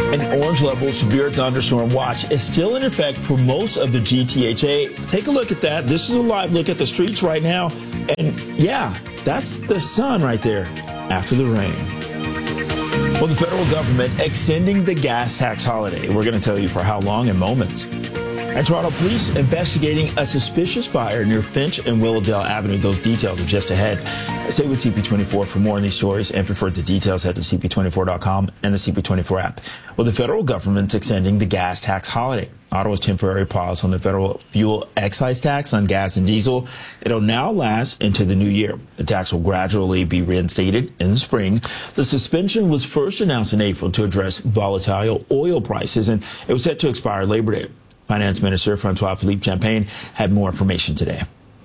An orange level severe thunderstorm watch is still in effect for most of the GTHA. Take a look at that. This is a live look at the streets right now. And yeah, that's the sun right there after the rain. Well, the federal government extending the gas tax holiday. We're going to tell you for how long in a moment. And Toronto police investigating a suspicious fire near Finch and Willowdale Avenue. Those details are just ahead. Stay with CP24 for more on these stories, and for the details, head to CP24.com and the CP24 app. Well, the federal government's extending the gas tax holiday. Ottawa's temporary pause on the federal fuel excise tax on gas and diesel. It'll now last into the new year. The tax will gradually be reinstated in the spring. The suspension was first announced in April to address volatile oil prices, and it was set to expire Labor Day. Finance Minister François-Philippe Champagne had more information today.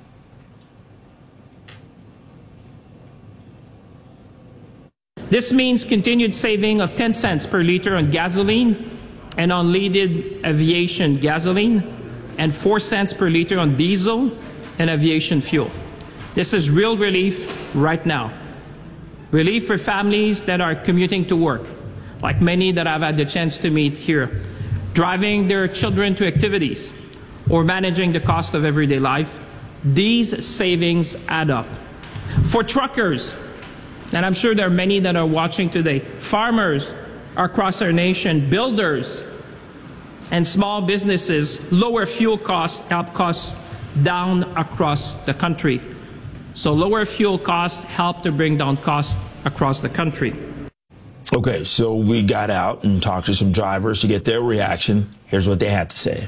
This means continued saving of 10 cents per liter on gasoline and unleaded aviation gasoline, and 4 cents per liter on diesel and aviation fuel. This is real relief right now. Relief for families that are commuting to work, like many that I've had the chance to meet here, driving their children to activities, or managing the cost of everyday life. These savings add up. For truckers, and I'm sure there are many that are watching today, farmers across our nation, builders, and small businesses, lower fuel costs help costs down across the country. So lower fuel costs help to bring down costs across the country. Okay, so we got out and talked to some drivers to get their reaction. Here's what they had to say.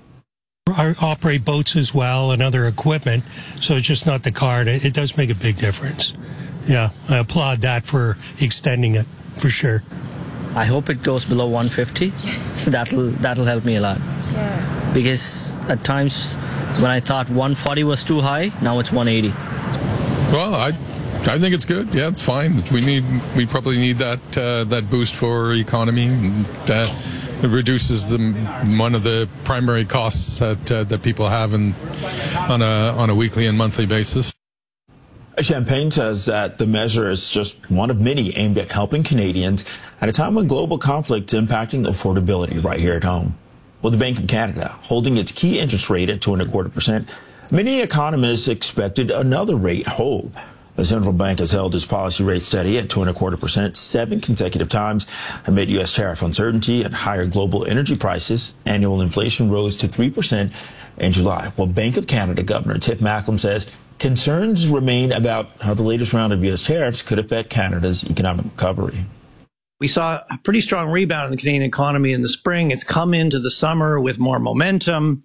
I operate boats as well and other equipment, so it's just not the car. It does make a big difference. Yeah, I applaud that for extending it, for sure. I hope it goes below 150, so that'll help me a lot. Yeah. Because at times when I thought 140 was too high, now it's 180. Well, I think it's good. Yeah, it's fine. We probably need that boost for economy. And, it reduces one of the primary costs that people have on a weekly and monthly basis. Champagne says that the measure is just one of many aimed at helping Canadians at a time when global conflict is impacting affordability right here at home. Well, the Bank of Canada holding its key interest rate at 2.25%. Many economists expected another rate hold. The central bank has held its policy rate steady at 2.25% 7 consecutive times amid U.S. tariff uncertainty and higher global energy prices. Annual inflation rose to 3% in July. Well, Bank of Canada Governor Tiff Macklem says concerns remain about how the latest round of U.S. tariffs could affect Canada's economic recovery. We saw a pretty strong rebound in the Canadian economy in the spring. It's come into the summer with more momentum.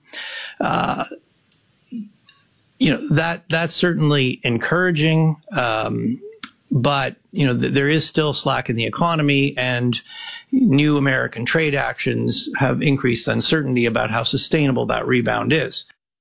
That's certainly encouraging. But, there is still slack in the economy, and new American trade actions have increased uncertainty about how sustainable that rebound is.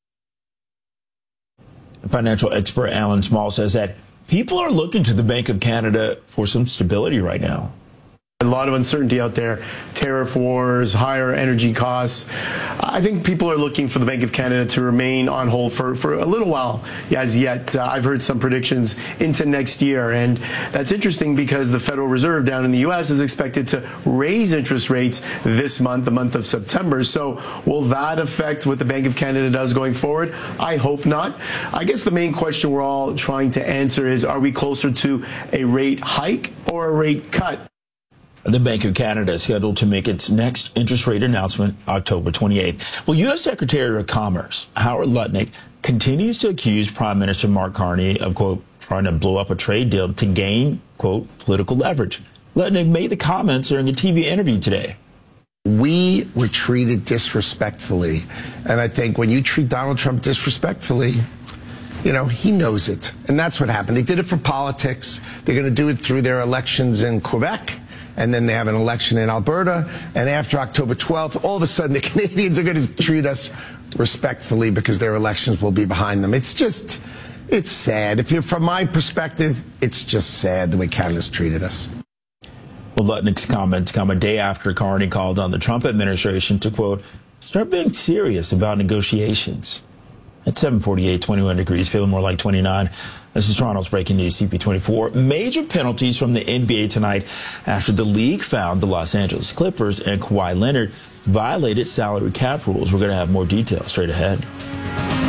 Financial expert Alan Small says that people are looking to the Bank of Canada for some stability right now. A lot of uncertainty out there, tariff wars, higher energy costs. I think people are looking for the Bank of Canada to remain on hold for a little while as yet. I've heard some predictions into next year, and that's interesting because the Federal Reserve down in the U.S. is expected to raise interest rates this month, the month of September. So will that affect what the Bank of Canada does going forward? I hope not. I guess the main question we're all trying to answer is, are we closer to a rate hike or a rate cut? The Bank of Canada is scheduled to make its next interest rate announcement October 28th. Well, U.S. Secretary of Commerce Howard Lutnick continues to accuse Prime Minister Mark Carney of, quote, trying to blow up a trade deal to gain, quote, political leverage. Lutnick made the comments during a TV interview today. We were treated disrespectfully. And I think when you treat Donald Trump disrespectfully, he knows it. And that's what happened. They did it for politics. They're going to do it through their elections in Quebec. And then they have an election in Alberta. And after October 12th, all of a sudden the Canadians are going to treat us respectfully because their elections will be behind them. It's sad. From my perspective, it's just sad the way Canada's treated us. Well, Lutnick's comments come a day after Carney called on the Trump administration to, quote, start being serious about negotiations. At 7:48, 21 degrees, feeling more like 29. This is Toronto's breaking news, CP24. Major penalties from the NBA tonight after the league found the Los Angeles Clippers and Kawhi Leonard violated salary cap rules. We're going to have more details straight ahead.